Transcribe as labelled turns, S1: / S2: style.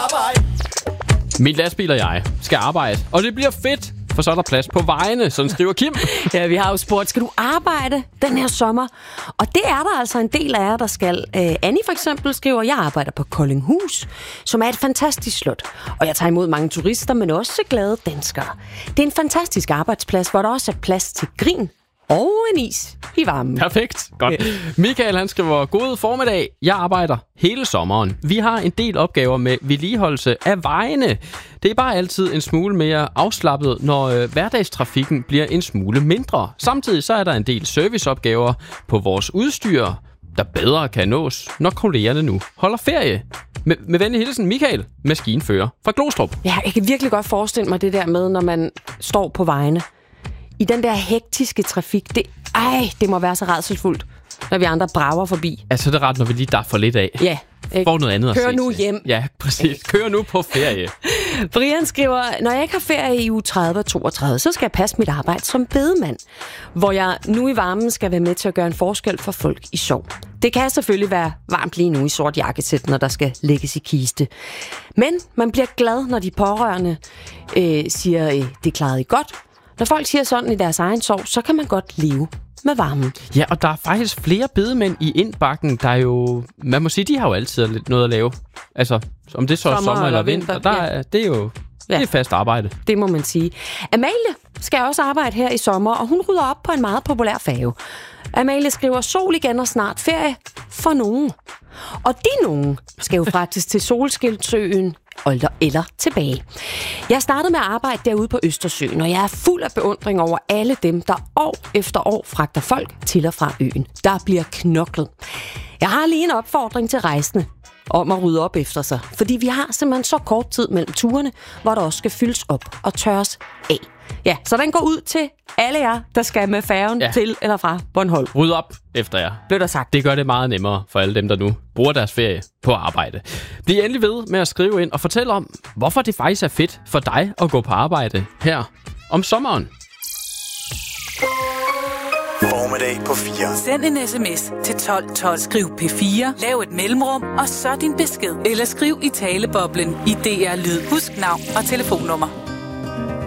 S1: arbejde.
S2: Min lastbil og jeg skal arbejde, og det bliver fedt, for så er der plads på vejene, sådan skriver Kim.
S3: Ja, vi har jo spurgt, skal du arbejde den her sommer? Og det er der altså en del af jer, der skal. Annie for eksempel skriver, jeg arbejder på Koldinghus, som er et fantastisk slot. Og jeg tager imod mange turister, men også glade danskere. Det er en fantastisk arbejdsplads, hvor der også er plads til grin og en is i varmen.
S2: Perfekt. Godt. Michael, han skriver, god formiddag. Jeg arbejder hele sommeren. Vi har en del opgaver med vedligeholdelse af vejene. Det er bare altid en smule mere afslappet, når hverdagstrafikken bliver en smule mindre. Samtidig så er der en del serviceopgaver på vores udstyr, der bedre kan nås, når kollegerne nu holder ferie. Med venlig hilsen, Michael, maskinfører fra Glostrup.
S3: Ja, jeg kan virkelig godt forestille mig det der med, når man står på vejene. I den der hektiske trafik, det må være så rædselsfuldt, når vi andre brager forbi.
S2: Altså, det er ret, når vi lige daffer lidt af.
S3: Ja.
S2: Får noget andet at se.
S3: Kør nu hjem.
S2: Ja, præcis. Kør nu på ferie.
S3: Brian skriver, når jeg ikke har ferie i uge 30 og 32, så skal jeg passe mit arbejde som bedemand, hvor jeg nu i varmen skal være med til at gøre en forskel for folk i sorg. Det kan selvfølgelig være varmt lige nu i sort jakkesæt, når der skal lægges i kiste. Men man bliver glad, når de pårørende siger, det klarede I godt. Når folk siger sådan i deres egen sorg, så kan man godt leve med varmen.
S2: Ja, og der er faktisk flere bedemænd i indbakken, der jo... Man må sige, de har jo altid noget at lave. Altså, om det så er sommer eller vinter, det er jo det er fast arbejde.
S3: Det må man sige. Amalie skal også arbejde her i sommer, og hun rydder op på en meget populær færge. Amalie skriver, sol igen og snart ferie for nogen. Og de nogen skal jo faktisk til Solskildsøen eller tilbage. Jeg startede med at arbejde derude på Østersøen, og jeg er fuld af beundring over alle dem, der år efter år fragter folk til og fra øen. Der bliver knoklet. Jeg har lige en opfordring til rejsende om at rydde op efter sig, fordi vi har simpelthen så kort tid mellem turene, hvor der også skal fyldes op og tørres af. Ja, så den går ud til alle jer, der skal med færgen til eller fra Bornholm.
S2: Ryd op efter jer.
S3: Blev der sagt.
S2: Det gør det meget nemmere for alle dem, der nu bruger deres ferie på arbejde. Bliv endelig ved med at skrive ind og fortælle om, hvorfor det faktisk er fedt for dig at gå på arbejde her om sommeren.
S1: Formiddag på 4.
S4: Send en sms til 1212. Skriv P4. Lav et mellemrum, og så din besked. Eller skriv i taleboblen i DR Lyd. Husk navn og telefonnummer.